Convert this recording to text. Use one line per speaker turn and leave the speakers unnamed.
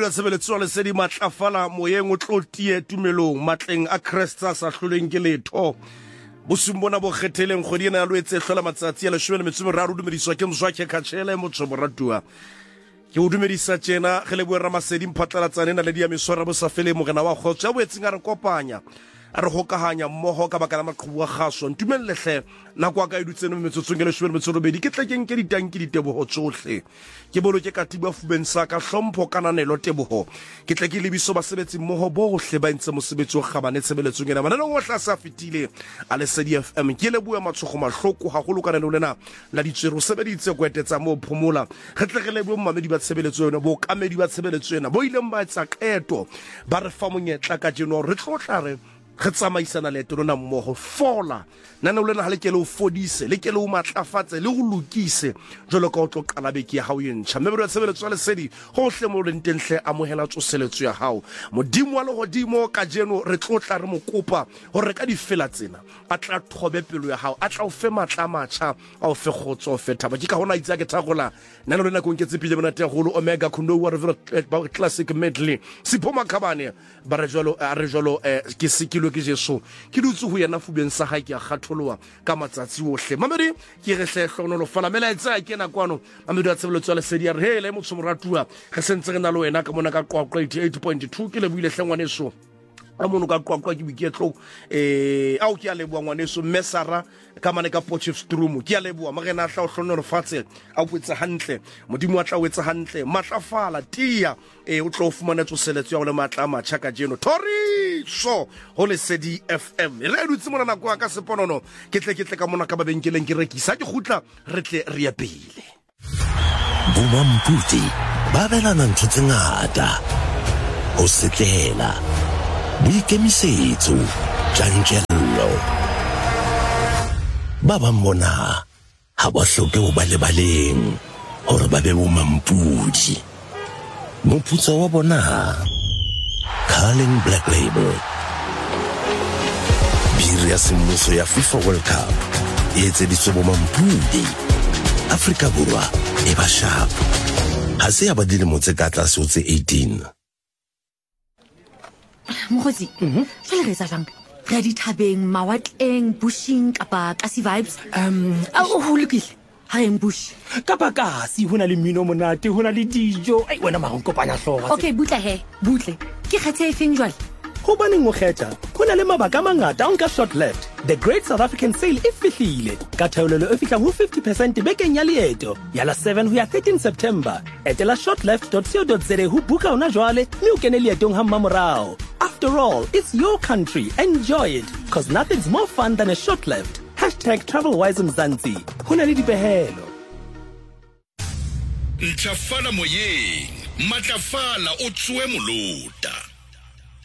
Mabri a sebeletso le sedi matlafala moyeng o tlotie tumelong matleng a Kresta sa hloleng ke letho bosumbona bo kgetheleng kgwedi ena ya loetse hlola matsatsi ya 13 dumediswa ke Mzwakhe Khatshele motho moratua ke o dumedisa tjena ge le boera masedi mphatlalatsane na le dia meswara bo sa fele mogena wa khotso ya boetseng a re kopanya a re hokahanya mmoho ka baka la maqhubu wa khaso ntumellehle na kwa ka idutsene metsotsong ke 12 ke tlekeng ke ditanki diteboho tsohle ke boloke katiba fubensa ka hlompho kananelo teboho ke tle ke lebiso basebetsi mmoho bohle ba ntse mosebetsi o kgabane tshebeletsong ena manana o hla sa fitile a le CDFM ke le bua matshogo mahloko haholo kanelo lena la ditsero sebeditse go etetsa mo phomola ge tle ge le bua mamedi ba tshebeletso yona bo kamedi ba tshebeletso yena bo ileng ba etsa qeto ba re fa monyetla ka jeno re tlotla re tsamaisana le tona mmogo fola nana o lena ha le ke le o fodise le ke le o matlafatse le go lokise jolo ka o tlo qala beke ya hao yentšha mme re tshebeletso le sedi gohle mo le ntenhle amohela tsoseletso ya hao modimo wa le godimo ka jeno re tlotla re mokopa gore ka difela tsena a tla thobe pelo ya hao a tla o fe matla matšha a o fe khotso o fe thaba ke ka gona itse ke thagola nana lena go nketse pile bona tegolo Omega Kundo wa classic medley Sipho Makhabane ba re jolo ke sikilo ke Jesu ke dutse ho yena fubeng sa ha ke a khatholoa ka matsatsi ohle mamedi ke re hlehlono fala mela etsa ke na kwano mamedi a tshebeletso le sedi ya re hele motho moratua ge sentse re na le wena ka mona ka qoqo 88.2 ke le buile hlengwaneso a mono ka qoqo ke biketlo au ke a leboa ngwaneso mesara ka mane ka Potchefstroom ke a leboa magena hla o hlono re fatse a botsa hantle modimo a tla o etsa hantle matlafala tia o tlo fumana tsoseletso ya le matla matjha ka jeno tori so ho le sedi FM re dutse mona na kwa ka seponono ke tle ka mona ka babenkeleng ke rekisa ke khutla re tle re ya pele
Bomamputi ba belana ntho tse ngata ho setlela boikemisetso tjantjello ba bona ha ba hloke ho ba lebaleng hore ba be bomampudi moputso wa bona Carling Black Label biri ya semmuso ya FIFA World Cup e etseditswe bomampudi Afrika Borwa e ba sharp ha se ya ba dilemo tse ka tlase ho tse 18
Mogotsi jwale re etsa jang re di thabeng mawatleng bushing kapa kasi vibes ho lokile ha em bush
kapa kasi hona le mmino monate hona le dijo ai wena ma go kopanya hloga
okay butle ke kgethe efeng jwale
ho baneng o kgetha hona le mabaka a mangata a nka short left the great South African sale e fihlile ka theolelo e fihlang ho 50% bekeng ya leeto ya la 7 ho ya 13 September etela shortleft.co.za ho buka ona jwale mme o kene leetong ha mmamorao. After all, it's your country. Enjoy it, because nothing's more fun than a short left. #TravelWise Mzansi. Hona le dipehelo.
Ntlafala moyeng, matlafala o tswe molota.